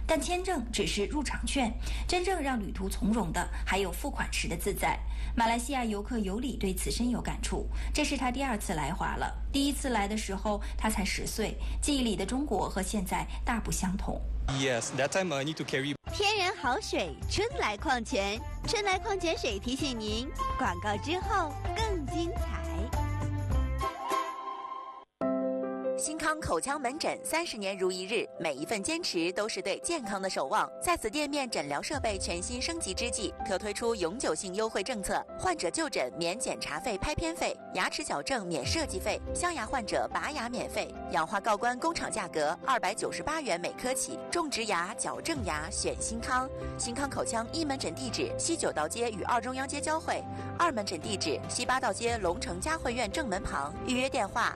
但签证只是入场券，真正让旅途从容的还有付款时的自在。马来西亚游客尤里对此深有感触，这是他第2次来华了。第1次来的时候他才10岁，记忆里的中国和现在大不相同。 Yes, that time I need to carry. 天然好水，春来矿泉，春来矿泉水提醒您，广告之后更精彩。 新康口腔门诊30年如一日，每一份坚持都是对健康的守望。在此店面诊疗设备全新升级之际，特推出永久性优惠政策：患者就诊免检查费、拍片费，牙齿矫正免设计费，镶牙患者拔牙免费，氧化锆关工厂价格298元每颗起。种植牙、矫正牙选新康。新康口腔1门诊地址西9道街与2中央街交汇，2门诊地址西8道街龙城嘉汇苑正门旁。预约电话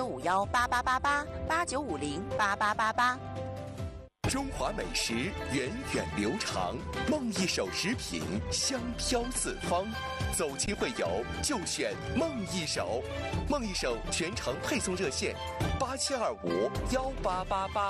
8951888889508888。 中华美食源远流长，梦一手食品香飘四方。走亲会友就选梦一手，梦一手全程配送热线87251888。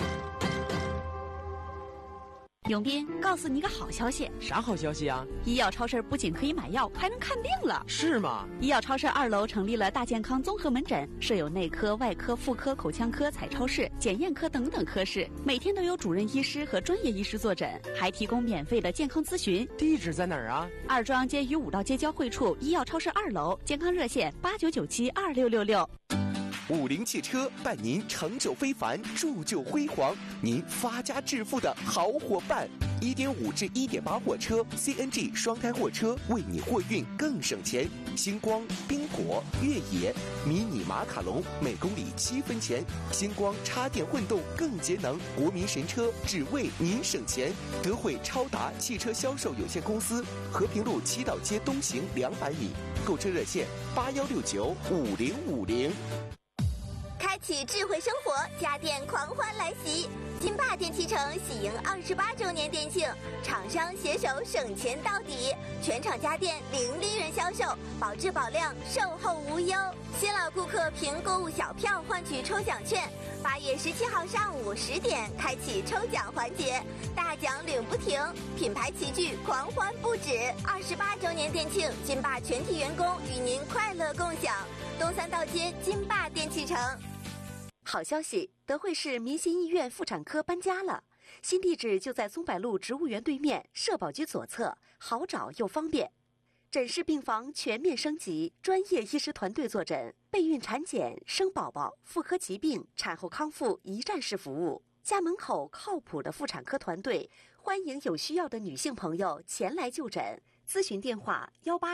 永斌，告诉你个好消息。 啥好消息啊？ 医药超市不仅可以买药，还能看病了。 是吗？ 医药超市2楼成立了大健康综合门诊，设有内科、外科、妇科、口腔科、彩超室、检验科等等科室，每天都有主任医师和专业医师坐诊，还提供免费的健康咨询。 地址在哪儿啊 ？2中央街与5道街交汇处，医药超市2楼，健康热线89972666。 50汽车伴您成就非凡，铸就辉煌，您发家致富的好伙伴。1.5至1.8货车 CNG 双胎货车，为你货运更省钱。星光、冰果、越野、迷你马卡龙每公里7分钱。星光插电混动更节能，国民神车只为您省钱。德惠超达汽车销售有限公司，和平路7道街东行200米。购车热线81695050。 开启智慧生活，家电狂欢来袭！金霸电器城喜迎28周年店庆，厂商携手省钱到底，全场家电零利润销售，保质保量，售后无忧。新老顾客凭购物小票换取抽奖券，8月17号上午10点开启抽奖环节，大奖领不停，品牌齐聚，狂欢不止。28周年店庆，金霸全体员工与您快乐共享。东3道街金霸电器城。 好消息，德惠市民心医院妇产科搬家了，新地址就在松柏路植物园对面，社保局左侧，好找又方便。诊室病房全面升级，专业医师团队坐诊，备孕产检、生宝宝、妇科疾病、产后康复一站式服务。家门口靠谱的妇产科团队，欢迎有需要的女性朋友前来就诊。咨询电话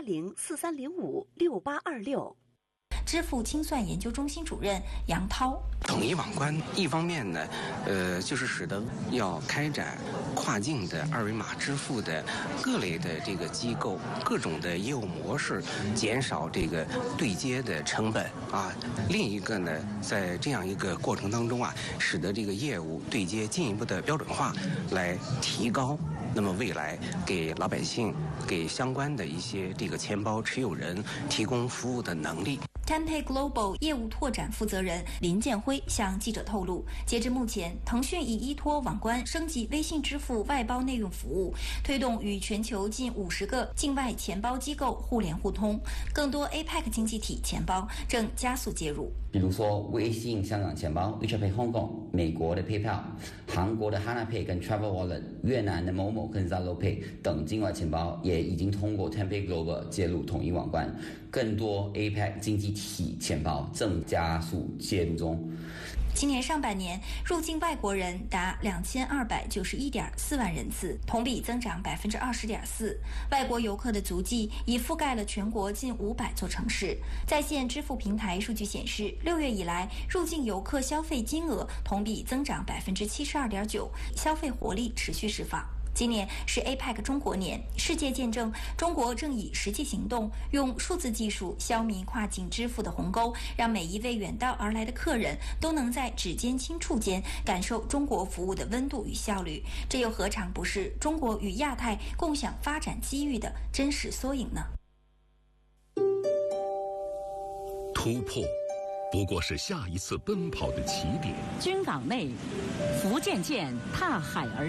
18043056826。 支付清算研究中心主任杨涛， 统一网关一方面呢，就是使得要开展跨境的2维码支付的各类的这个机构各种的业务模式，减少这个对接的成本啊。另一个呢，在这样一个过程当中啊，使得这个业务对接进一步的标准化，来提高那么未来给老百姓、给相关的一些这个钱包持有人提供服务的能力。 Tempay Global 业务拓展负责人林建辉向记者透露，截至目前，腾讯已依托网关升级微信支付外包内用服务，推动与全球近50个境外钱包机构互联互通，更多 APEC 经济体钱包正加速介入。 比如说微信香港钱包 WeChat Pay Hong Kong， 美国的 PayPal， 韩国的 Hana Pay 跟 Travel Wallet， 越南的 Momo 跟 Zalo Pay 等境外钱包也已经通过 Tempay Global 介入统一网关，更多 APEC 经济体钱包正加速介入中。 今年上半年，入境外国人达2291.4万人次，同比增长20.4%。外国游客的足迹已覆盖了全国近500座城市。在线支付平台数据显示，6月以来，入境游客消费金额同比增长72.9%，消费活力持续释放。今年是 APEC 中国年，世界见证中国正以实际行动，用数字技术消弭跨境支付的鸿沟，让每一位远道而来的客人都能在指尖轻触间感受中国服务的温度与效率。这又何尝不是中国与亚太共享发展机遇的真实缩影呢？ 突破不过是下一次奔跑的起点。 军港内，福建舰踏海而